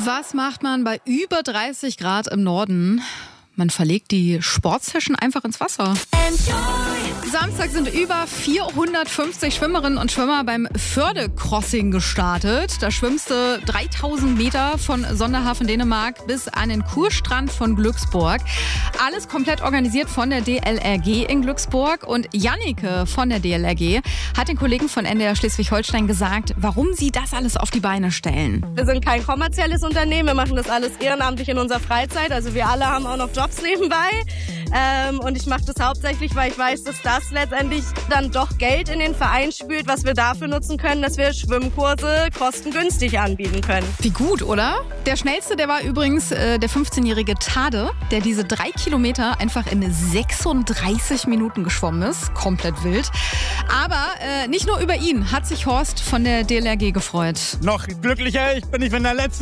Was macht man bei über 30 Grad im Norden? Man verlegt die Sportsession einfach ins Wasser. Samstag sind über 450 Schwimmerinnen und Schwimmer beim Förde-Crossing gestartet. Da schwimmst du 3000 Meter von Sonderhafen Dänemark bis an den Kurstrand von Glücksburg. Alles komplett organisiert von der DLRG in Glücksburg. Und Jannike von der DLRG hat den Kollegen von NDR Schleswig-Holstein gesagt, warum sie das alles auf die Beine stellen. Wir sind kein kommerzielles Unternehmen, wir machen das alles ehrenamtlich in unserer Freizeit. Also wir alle haben auch noch Jobs nebenbei. Und ich mache das hauptsächlich, weil ich weiß, dass das letztendlich dann doch Geld in den Verein spült, was wir dafür nutzen können, dass wir Schwimmkurse kostengünstig anbieten können. Wie gut, oder? Der schnellste, der war übrigens der 15-jährige Tade, der diese 3 Kilometer einfach in 36 Minuten geschwommen ist. Komplett wild. Aber nicht nur über ihn hat sich Horst von der DLRG gefreut. Noch glücklicher, ich bin nicht mehr der Letzte.